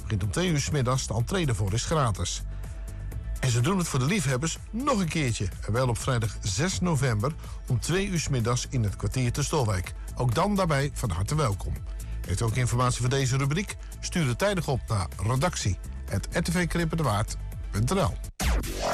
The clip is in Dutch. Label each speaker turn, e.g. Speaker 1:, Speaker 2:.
Speaker 1: begint om 2 uur 's middags. De entree ervoor is gratis. En ze doen het voor de liefhebbers nog een keertje. En wel op vrijdag 6 november om 2 uur 's middags in het kwartier te Stolwijk. Ook dan daarbij van harte welkom. Heeft u ook informatie voor deze rubriek? Stuur het tijdig op naar redactie@rtvkrippendewaard.nl.